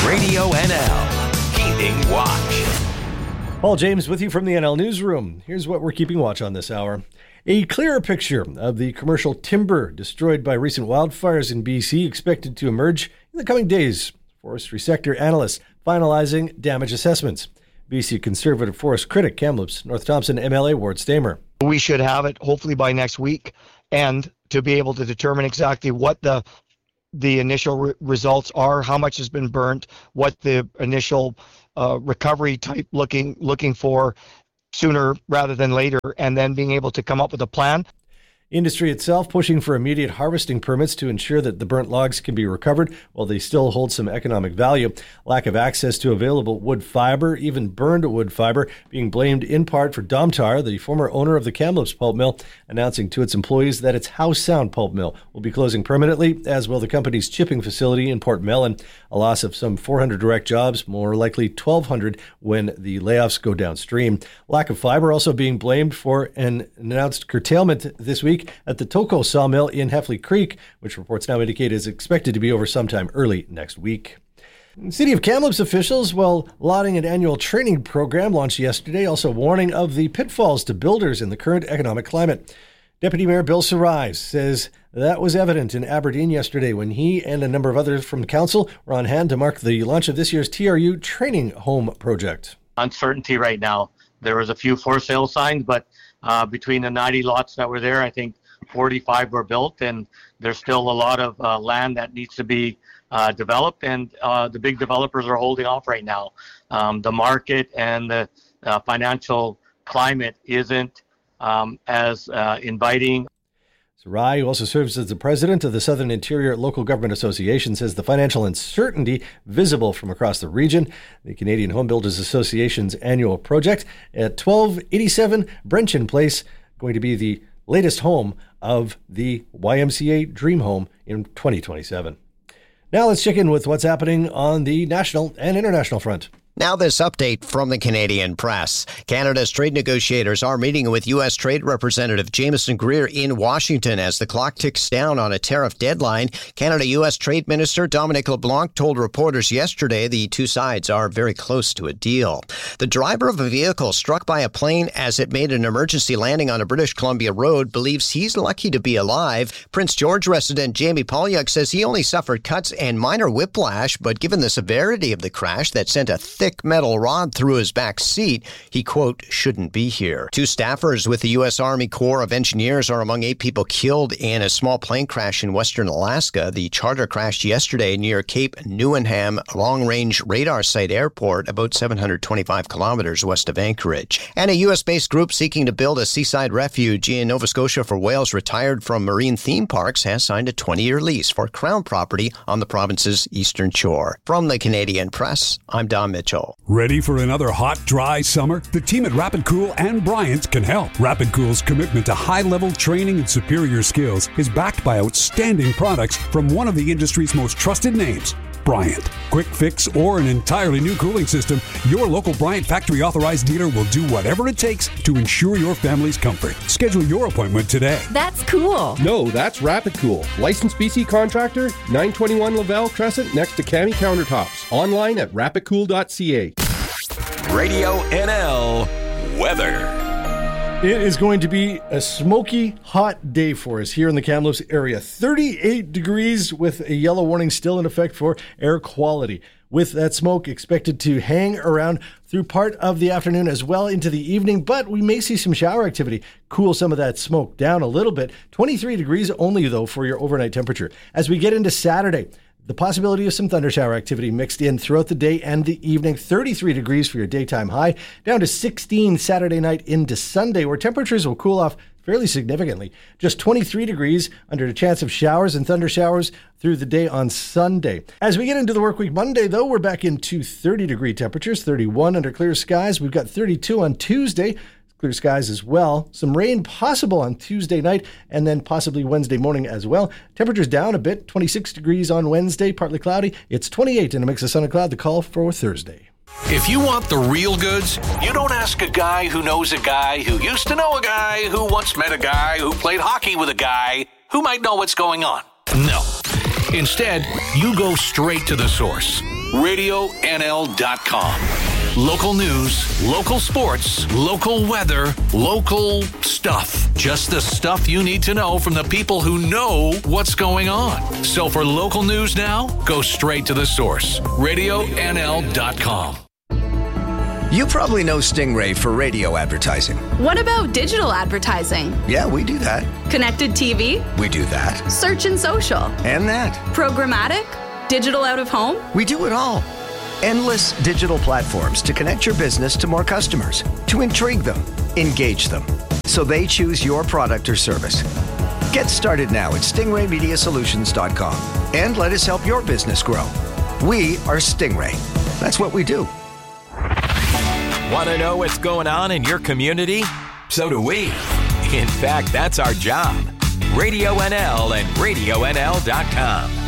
Radio NL, Keeping Watch. Paul James with you from the NL Newsroom. Here's what we're keeping watch on this hour. A clearer picture of the commercial timber destroyed by recent wildfires in BC expected to emerge in the coming days. Forestry sector analysts finalizing damage assessments. BC Conservative Forest critic Kamloops North Thompson MLA Ward Stamer. We should have it hopefully by next week, and to be able to determine exactly what the initial results are, how much has been burnt, what the initial recovery type looking for sooner rather than later, and then being able to come up with a plan. Industry itself pushing for immediate harvesting permits to ensure that the burnt logs can be recovered while they still hold some economic value. Lack of access to available wood fiber, even burned wood fiber, being blamed in part for Domtar, the former owner of the Kamloops pulp mill, announcing to its employees that its Howe Sound pulp mill will be closing permanently, as will the company's chipping facility in Port Mellon. A loss of some 400 direct jobs, more likely 1,200 when the layoffs go downstream. Lack of fiber also being blamed for an announced curtailment this week at the Toko sawmill in Heffley Creek, which reports now indicate is expected to be over sometime early next week. City of Kamloops officials, while lauding an annual training program launched yesterday, also warning of the pitfalls to builders in the current economic climate. Deputy Mayor Bill Sarai says that was evident in Aberdeen yesterday when he and a number of others from the council were on hand to mark the launch of this year's TRU training home project. Uncertainty right now. There was a few for sale signs, but between the 90 lots that were there, I think 45 were built, and there's still a lot of land that needs to be developed, and the big developers are holding off right now. The market and the financial climate isn't as inviting. Sarai, who also serves as the president of the Southern Interior Local Government Association, says the financial uncertainty visible from across the region. The Canadian Home Builders Association's annual project at 1287 Brenchen Place, going to be the latest home of the YMCA Dream Home in 2027. Now let's check in with what's happening on the national and international front. Now this update from the Canadian press. Canada's trade negotiators are meeting with U.S. Trade Representative Jameson Greer in Washington as the clock ticks down on a tariff deadline. Canada-U.S. Trade Minister Dominic LeBlanc told reporters yesterday the two sides are very close to a deal. The driver of a vehicle struck by a plane as it made an emergency landing on a British Columbia road believes he's lucky to be alive. Prince George resident Jamie Polyuk says he only suffered cuts and minor whiplash, but given the severity of the crash that sent a thick metal rod through his back seat, he, quote, shouldn't be here. Two staffers with the U.S. Army Corps of Engineers are among 8 people killed in a small plane crash in western Alaska. The charter crashed yesterday near Cape Newenham Long-Range Radar Site Airport, about 725 kilometers west of Anchorage. And a U.S.-based group seeking to build a seaside refuge in Nova Scotia for whales retired from marine theme parks has signed a 20-year lease for Crown property on the province's eastern shore. From the Canadian Press, I'm Don Mitchell. Ready for another hot, dry summer? The team at Rapid Cool and Bryant can help. Rapid Cool's commitment to high-level training and superior skills is backed by outstanding products from one of the industry's most trusted names, Bryant. Quick fix or an entirely new cooling system, your local Bryant factory authorized dealer will do whatever it takes to ensure your family's comfort. Schedule your appointment today. That's cool. No, that's Rapid Cool. Licensed BC contractor, 921 Lavelle Crescent next to Cami Countertops. Online at rapidcool.ca. Radio NL weather. It is going to be a smoky, hot day for us here in the Kamloops area. 38 degrees with a yellow warning still in effect for air quality. With that smoke expected to hang around through part of the afternoon as well into the evening, but we may see some shower activity cool some of that smoke down a little bit. 23 degrees only, though, for your overnight temperature. As we get into Saturday, the possibility of some thundershower activity mixed in throughout the day and the evening. 33 degrees for your daytime high, down to 16 Saturday night into Sunday, where temperatures will cool off fairly significantly. Just 23 degrees under the chance of showers and thundershowers through the day on Sunday. As we get into the work week Monday, though, we're back into 30-degree temperatures, 31 under clear skies. We've got 32 on Tuesday. Clear skies as well. Some rain possible on Tuesday night and then possibly Wednesday morning as well. Temperatures down a bit, 26 degrees on Wednesday, partly cloudy. It's 28 in a mix of sun and cloud, the call for Thursday. If you want the real goods, you don't ask a guy who knows a guy who used to know a guy who once met a guy who played hockey with a guy who might know what's going on. No. Instead, you go straight to the source. RadioNL.com. Local news, local sports, local weather, local stuff. Just the stuff you need to know from the people who know what's going on. So for local news now, go straight to the source. RadioNL.com. You probably know Stingray for radio advertising. What about digital advertising? Yeah, we do that. Connected TV? We do that. Search and social? And that. Programmatic? Digital out of home? We do it all. Endless digital platforms to connect your business to more customers, to intrigue them, engage them, so they choose your product or service. Get started now at stingraymediasolutions.com and let us help your business grow. We are Stingray. That's what we do. Want to know what's going on in your community? So do we. In fact, that's our job. Radio NL and RadioNL.com.